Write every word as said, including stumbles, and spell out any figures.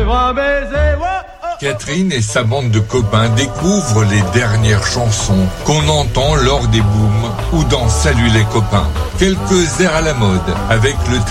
grand baiser. Oh, oh. Catherine et sa bande de copains découvrent les dernières chansons qu'on entend lors des booms ou dans Salut les copains. Quelques airs à la mode avec le